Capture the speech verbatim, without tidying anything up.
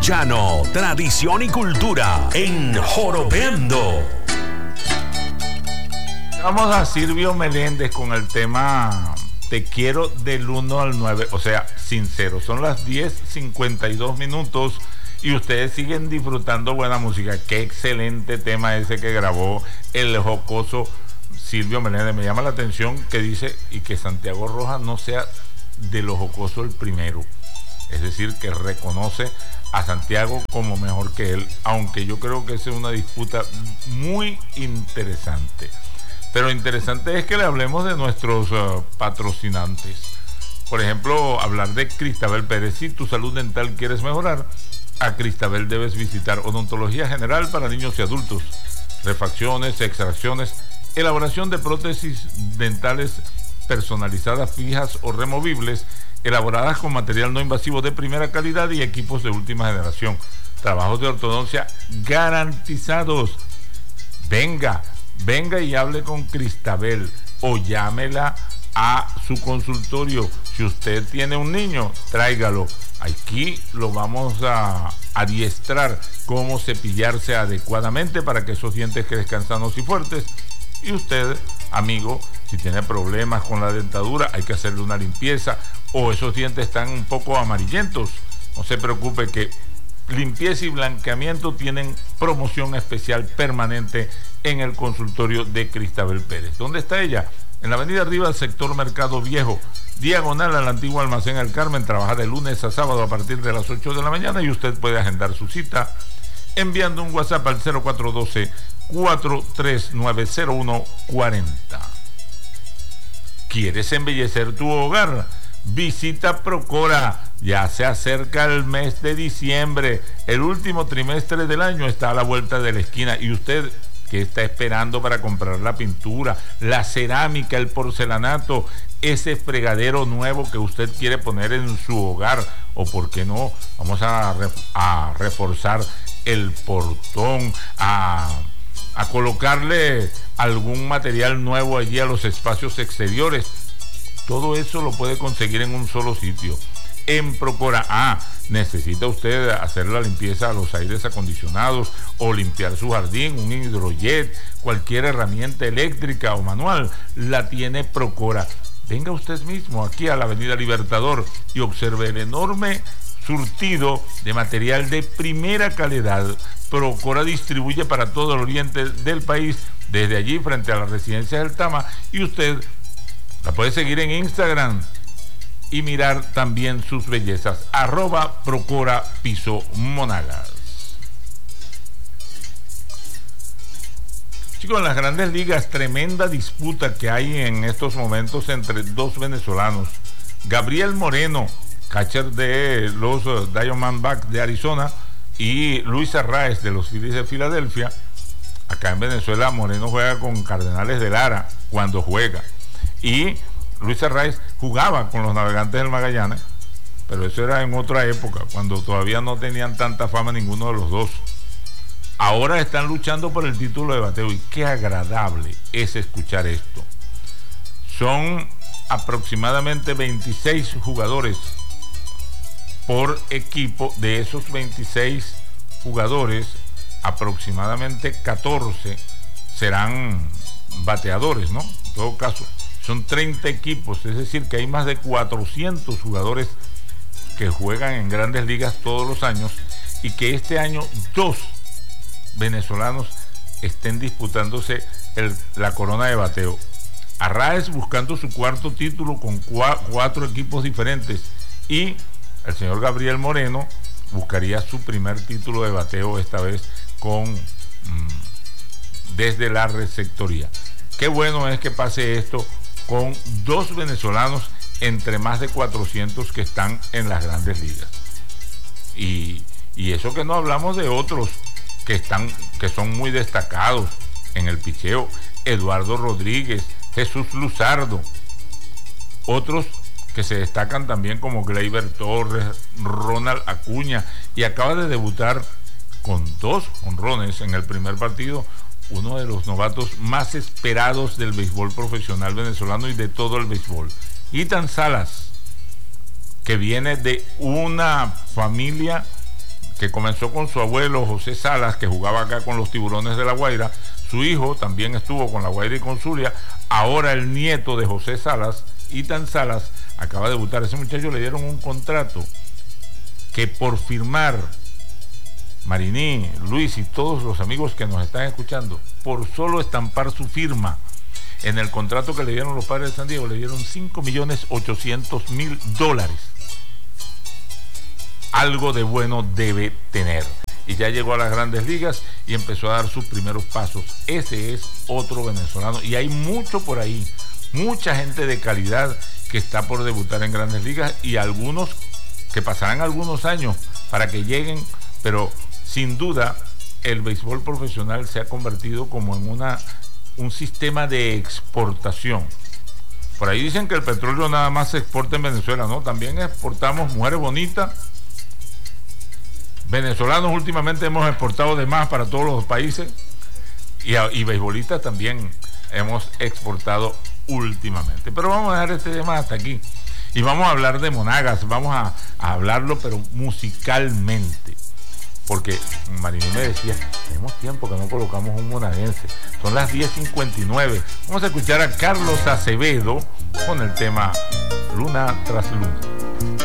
llano, tradición y cultura en Jorobeando. Vamos a Silvio Meléndez con el tema Te quiero del uno al nueve, o sea, sincero. Son las diez cincuenta y dos minutos y ustedes siguen disfrutando buena música. Qué excelente tema ese que grabó el jocoso Silvio Meléndez. Me llama la atención que dice y que Santiago Rojas no sea de los jocosos el primero. Es decir, que reconoce a Santiago como mejor que él, aunque yo creo que esa es una disputa muy interesante. Pero interesante es que le hablemos de nuestros uh, patrocinantes. Por ejemplo, hablar de Cristabel Pérez. Si tu salud dental quieres mejorar, a Cristabel debes visitar Odontología General para niños y adultos. Refacciones, extracciones, elaboración de prótesis dentales personalizadas, fijas o removibles, elaboradas con material no invasivo de primera calidad y equipos de última generación. Trabajos de ortodoncia garantizados. Venga, venga y hable con Cristabel o llámela a su consultorio. Si usted tiene un niño, tráigalo. Aquí lo vamos a adiestrar cómo cepillarse adecuadamente para que esos dientes crezcan sanos y fuertes. Y usted, amigo, si tiene problemas con la dentadura, hay que hacerle una limpieza o esos dientes están un poco amarillentos, no se preocupe que limpieza y blanqueamiento tienen promoción especial permanente en el consultorio de Cristabel Pérez. ¿Dónde está ella? En la avenida arriba, sector Mercado Viejo, diagonal al antiguo almacén El Carmen. Trabaja de lunes a sábado a partir de las ocho de la mañana y usted puede agendar su cita enviando un WhatsApp al cero cuatro uno dos, cuatro tres nueve, cero uno cuatro cero. ¿Quieres embellecer tu hogar? Visita Procora. Ya se acerca el mes de diciembre. El último trimestre del año está a la vuelta de la esquina. Y usted, ¿qué está esperando para comprar la pintura, la cerámica, el porcelanato, ese fregadero nuevo que usted quiere poner en su hogar? O por qué no, vamos a, a reforzar el portón, a, a colocarle algún material nuevo allí a los espacios exteriores. Todo eso lo puede conseguir en un solo sitio, en Procora. Ah, necesita usted hacer la limpieza a los aires acondicionados o limpiar su jardín, un hidrojet, cualquier herramienta eléctrica o manual, la tiene Procora. Venga usted mismo aquí a la Avenida Libertador y observe el enorme surtido de material de primera calidad. Procora distribuye para todo el oriente del país, desde allí frente a la residencia del Tama, y usted la puede seguir en Instagram y mirar también sus bellezas. Arroba Procora Piso Monagas. Chicos, en las grandes ligas, tremenda disputa que hay en estos momentos entre dos venezolanos. Gabriel Moreno, catcher de los Diamondbacks de Arizona, y Luis Arraez de los Phillies de Filadelfia. Acá en Venezuela, Moreno juega con Cardenales de Lara cuando juega. Y Luis Arraez jugaba con los Navegantes del Magallanes, pero eso era en otra época, cuando todavía no tenían tanta fama ninguno de los dos. Ahora están luchando por el título de bateo y qué agradable es escuchar esto. Son aproximadamente veintiséis jugadores por equipo. De esos veintiséis jugadores, aproximadamente catorce serán bateadores, ¿no? En todo caso, son treinta equipos, es decir, que hay más de cuatrocientos jugadores que juegan en grandes ligas todos los años y que este año dos venezolanos estén disputándose el, la corona de bateo. Arraez buscando su cuarto título con cua, cuatro equipos diferentes, y el señor Gabriel Moreno buscaría su primer título de bateo, esta vez con mmm, desde la receptoría. Qué bueno es que pase esto con dos venezolanos entre más de cuatrocientos que están en las grandes ligas. Y, y eso que no hablamos de otros que están, que son muy destacados en el picheo: Eduardo Rodríguez, Jesús Luzardo, otros que se destacan también como Gleyber Torres, Ronald Acuña, y acaba de debutar con dos honrones en el primer partido uno de los novatos más esperados del béisbol profesional venezolano y de todo el béisbol, Ethan Salas, que viene de una familia que comenzó con su abuelo José Salas, que jugaba acá con los Tiburones de La Guaira. Su hijo también estuvo con La Guaira y con Zulia. Ahora el nieto de José Salas, Ethan Salas, acaba de debutar. Ese muchacho le dieron un contrato que por firmar, Mariní, Luis y todos los amigos que nos están escuchando, por solo estampar su firma en el contrato que le dieron los Padres de San Diego, le dieron cinco millones ochocientos mil dólares. Algo de bueno debe tener. Y ya llegó a las grandes ligas y empezó a dar sus primeros pasos. Ese es otro venezolano. Y hay mucho por ahí, mucha gente de calidad que está por debutar en grandes ligas y algunos que pasarán algunos años para que lleguen, pero sin duda el béisbol profesional se ha convertido como en una, un sistema de exportación. Por ahí dicen que el petróleo nada más se exporta en Venezuela, ¿no? También exportamos mujeres bonitas. Venezolanos últimamente hemos exportado de más para todos los países y, y beisbolistas también hemos exportado últimamente. Pero vamos a dejar este tema hasta aquí y vamos a hablar de Monagas, vamos a, a hablarlo pero musicalmente, porque Mariní me decía, tenemos tiempo que no colocamos un monaguense, son las diez cincuenta y nueve. Vamos a escuchar a Carlos Acevedo con el tema Luna tras Luna.